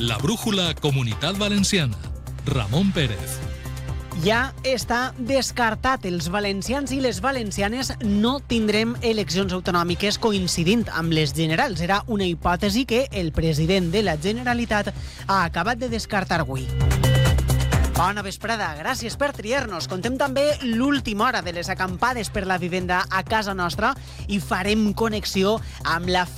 La brújula Comunitat Valenciana. Ramon Pérez. Ja està descartat. Els valencians i les valencianes no tindrem eleccions autonòmiques coincidint amb les generals. Era una hipòtesi que el president de la Generalitat ha acabat de descartar avui. Bona vesprada, gràcies per triar-nos. Contem també l'última hora de les acampades per la vivenda a casa nostra i farem connexió amb la